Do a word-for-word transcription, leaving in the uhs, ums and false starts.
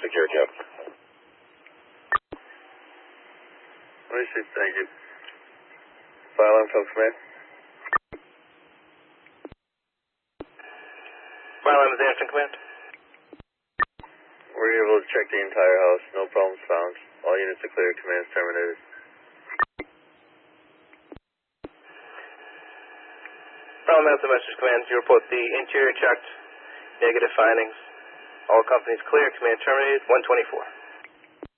secure, Captain. Received, thank you. Fire alarm from command. Fire alarm is Anderson Command. We're able to check the entire house. No problems found. All units are clear. Command's terminated. Problem Mountain Message Command. You report the interior checked. Negative findings. All companies clear. Command terminated. one twenty-four.